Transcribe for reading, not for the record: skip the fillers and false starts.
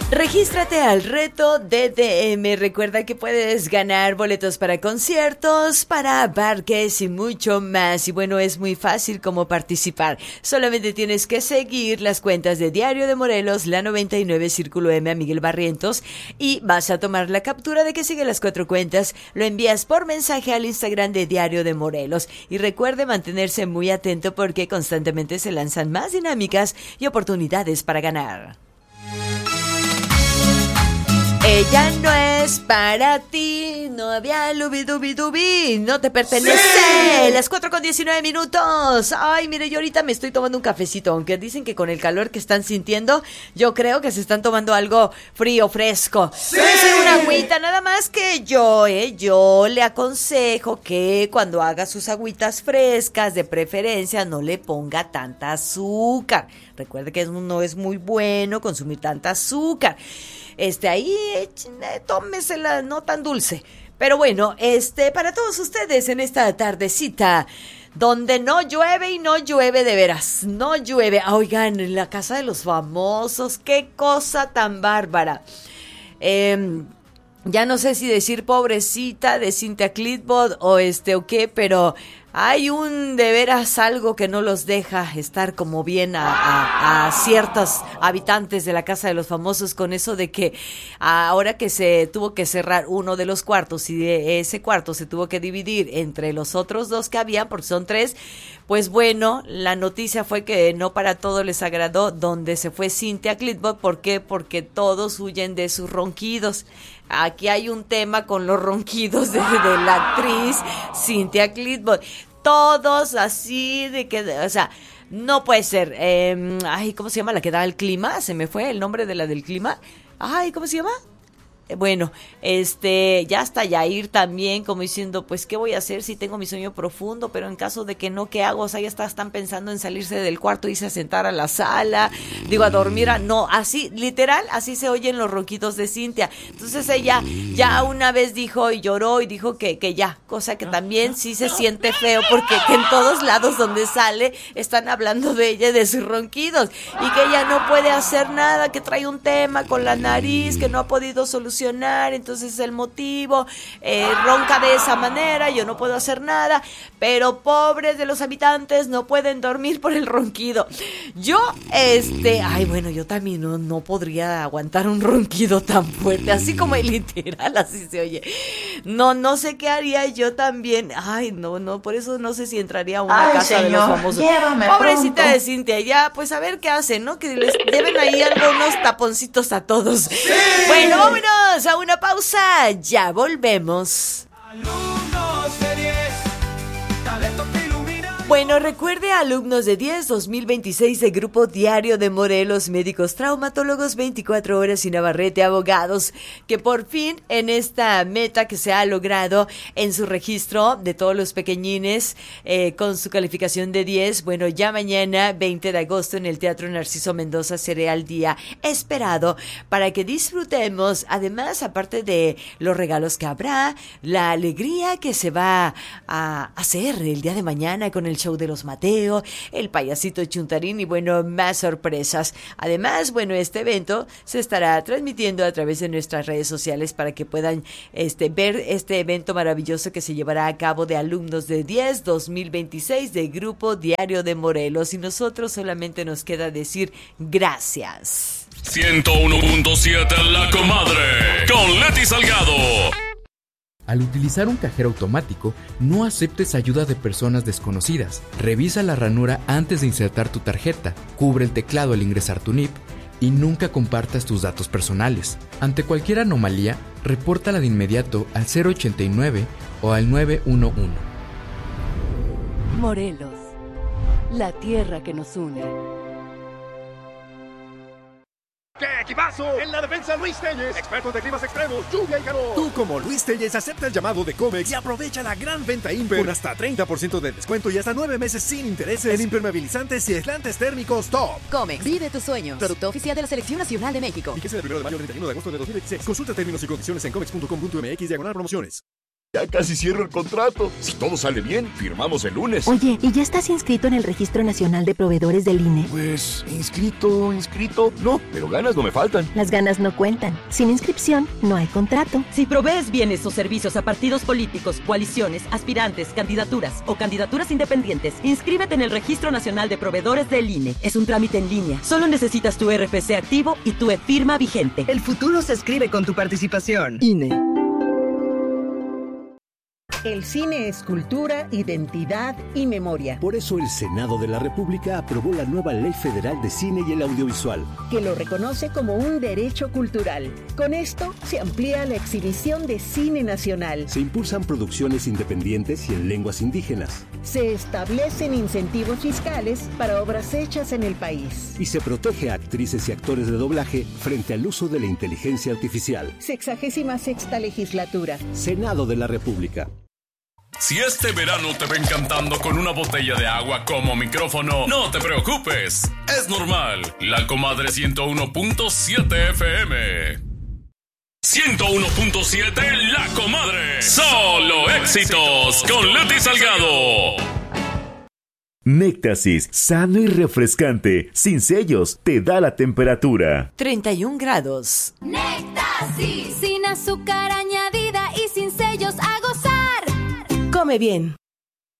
Regístrate al reto DDM. Recuerda que puedes ganar boletos para conciertos, para parques y mucho más. Y bueno, es muy fácil como participar. Solamente tienes que seguir las cuentas de Diario de Morelos, La 99, Círculo M a Miguel Barrientos, y vas a tomar la captura de que sigue las 4 cuentas. Lo envías por mensaje al Instagram de Diario de Morelos. Y recuerde mantenerse muy atento porque constantemente se lanzan más dinámicas y oportunidades para ganar. Ella no es para ti, no había lubi-dubi-dubi, no te pertenece. ¡Sí! Las 4:19. Ay, mire, yo ahorita me estoy tomando un cafecito, aunque dicen que con el calor que están sintiendo, yo creo que se están tomando algo frío, fresco. ¡Sí! Puede ser una agüita, nada más que yo le aconsejo que cuando haga sus agüitas frescas, de preferencia, no le ponga tanta azúcar. Recuerde que no es muy bueno consumir tanta azúcar. Ahí tómesela no tan dulce. Pero bueno, para todos ustedes en esta tardecita, donde no llueve y no llueve de veras, no llueve. Oigan, en la casa de los famosos, qué cosa tan bárbara. Ya no sé si decir pobrecita de Cynthia Clitbo o qué, pero hay de veras algo que no los deja estar como bien a ciertos habitantes de la casa de los famosos, con eso de que ahora que se tuvo que cerrar uno de los cuartos y de ese cuarto se tuvo que dividir entre los otros 2 que había, porque son 3, pues bueno, la noticia fue que no para todos les agradó donde se fue Cynthia Clitbo. ¿Por qué? Porque todos huyen de sus ronquidos. Aquí hay un tema con los ronquidos de la actriz Cynthia Clitbo. Todos así de que, o sea, no puede ser. ¿Cómo se llama la que da el clima? Se me fue el nombre de la del clima. ¿Cómo se llama? Bueno, ya está Yair también como diciendo, pues, ¿qué voy a hacer si tengo mi sueño profundo? Pero en caso de que no, ¿qué hago? O sea, ya están pensando en salirse del cuarto, irse a sentar a la sala, a dormir, no, así, literal, así se oyen los ronquidos de Cynthia. Entonces ella ya una vez dijo y lloró y dijo que ya, cosa que también sí se siente feo, porque que en todos lados donde sale están hablando de ella y de sus ronquidos, y que ella no puede hacer nada, que trae un tema con la nariz, que no ha podido solucionar. Entonces el motivo, ronca de esa manera, yo no puedo hacer nada, pero pobres de los habitantes no pueden dormir por el ronquido. Yo, yo también no podría aguantar un ronquido tan fuerte, así como el literal, así se oye. No sé qué haría yo también. No, por eso no sé si entraría a una casa señor, de los famosos. Pobrecita pronto de Cynthia, ya, pues a ver qué hacen, ¿no? Que les lleven ahí algunos taponcitos a todos. ¡Sí! Bueno, vámonos a una pausa, ya volvemos. Alumnos de 10, talento que ilumina. Bueno, recuerde, alumnos de 10 2026 de Grupo Diario de Morelos, médicos traumatólogos 24 horas y Navarrete abogados, que por fin en esta meta que se ha logrado en su registro de todos los pequeñines con su calificación de 10, bueno, ya mañana 20 de agosto en el Teatro Narciso Mendoza será el día esperado para que disfrutemos, además, aparte de los regalos que habrá, la alegría que se va a hacer el día de mañana con el show de los Mateo, el payasito Chuntarín y bueno, más sorpresas. Además, bueno, este evento se estará transmitiendo a través de nuestras redes sociales para que puedan ver este evento maravilloso que se llevará a cabo de alumnos de 10 2026 de Grupo Diario de Morelos, y nosotros solamente nos queda decir gracias. 101.7 La Comadre con Leti Salgado. Al utilizar un cajero automático, no aceptes ayuda de personas desconocidas. Revisa la ranura antes de insertar tu tarjeta, cubre el teclado al ingresar tu NIP y nunca compartas tus datos personales. Ante cualquier anomalía, repórtala de inmediato al 089 o al 911. Morelos, la tierra que nos une. ¡Qué equipazo! En la defensa, Luis Telles, expertos de climas extremos, lluvia y calor. Tú, como Luis Telles, acepta el llamado de Comex y aprovecha la gran venta Imper con hasta 30% de descuento y hasta 9 meses sin intereses en impermeabilizantes y aislantes térmicos top. Comex, vive tus sueños. Producto oficial de la Selección Nacional de México. Fíjese del 1 de mayo al 31 de agosto de 2026. Consulta términos y condiciones en comex.com.mx/promociones. Ya casi cierro el contrato. Si todo sale bien, firmamos el lunes. Oye, ¿y ya estás inscrito en el Registro Nacional de Proveedores del INE? Pues, inscrito. No, pero ganas no me faltan. Las ganas no cuentan. Sin inscripción, no hay contrato. Si provees bienes o servicios a partidos políticos, coaliciones, aspirantes, candidaturas o candidaturas independientes, inscríbete en el Registro Nacional de Proveedores del INE. Es un trámite en línea. Solo necesitas tu RFC activo y tu e-firma vigente. El futuro se escribe con tu participación. INE. El cine es cultura, identidad y memoria. Por eso el Senado de la República aprobó la nueva Ley Federal de Cine y el Audiovisual, que lo reconoce como un derecho cultural. Con esto se amplía la exhibición de cine nacional. Se impulsan producciones independientes y en lenguas indígenas. Se establecen incentivos fiscales para obras hechas en el país. Y se protege a actrices y actores de doblaje frente al uso de la inteligencia artificial. 66ª legislatura. Senado de la República. Si este verano te ven cantando con una botella de agua como micrófono, no te preocupes. Es normal. La Comadre 101.7 FM. 101.7 La Comadre. Solo éxitos con Leti Salgado. Néctasis, sano y refrescante, sin sellos, te da la temperatura. 31 grados. Néctasis, sin azúcar añadida y sin sellos, a gozar. Come bien.